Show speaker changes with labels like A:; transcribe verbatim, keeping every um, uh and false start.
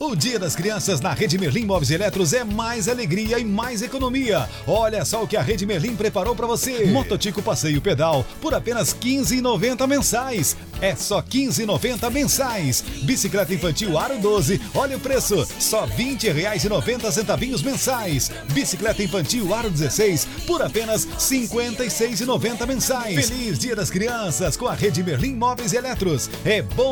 A: O Dia das Crianças na Rede Merlin Móveis e Eletros é mais alegria e mais economia. Olha só o que a Rede Merlin preparou para você. Mototico passeio pedal por apenas quinze reais e noventa centavos mensais. É só quinze reais e noventa centavos mensais. Bicicleta infantil Aro doze, olha o preço, só vinte reais e noventa centavos mensais. Bicicleta infantil Aro dezesseis por apenas cinquenta e seis reais e noventa centavos mensais. Feliz Dia das Crianças com a Rede Merlin Móveis e Eletros. É bom